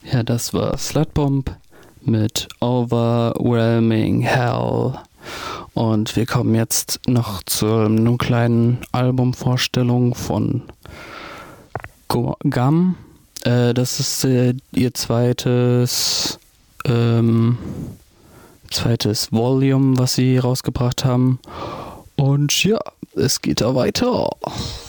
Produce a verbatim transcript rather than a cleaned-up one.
Ja, das war Slutbomb mit Overwhelming Hell. Und wir kommen jetzt noch zu einer kleinen Albumvorstellung von Go- Gum. Äh, das ist äh, ihr zweites ähm, zweites Volume, was sie rausgebracht haben. Und ja, es geht da weiter.